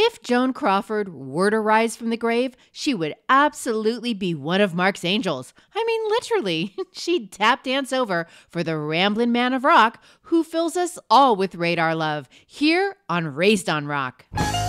If Joan Crawford were to rise from the grave, she would absolutely be one of Mark's angels. I mean, literally. She'd tap dance over for the ramblin' man of rock who fills us all with radar love here on Raised on Rock.